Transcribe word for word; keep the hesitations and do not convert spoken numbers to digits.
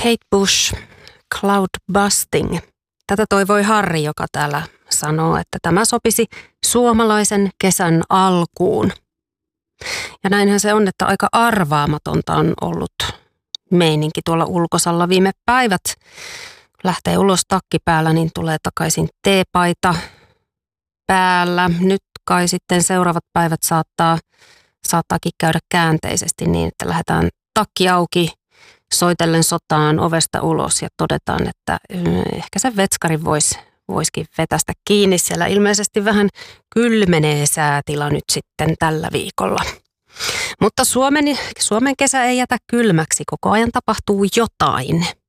Kate Bush, cloud busting. Tätä toivoi Harri, joka täällä sanoo, että tämä sopisi suomalaisen kesän alkuun. Ja näinhän se on, että aika arvaamatonta on ollut meininki tuolla ulkosalla viime päivät. Lähtee ulos takki päällä, niin tulee takaisin teepaita päällä. Nyt kai sitten seuraavat päivät saattaa, saattaakin käydä käänteisesti niin, että lähdetään takki auki, soitellen sotaan ovesta ulos ja todetaan, että ehkä se vetskari voisi voisikin vetästä kiinni. Siellä ilmeisesti vähän kylmenee säätila nyt sitten tällä viikolla. Mutta Suomen, Suomen kesä ei jätä kylmäksi, koko ajan tapahtuu jotain.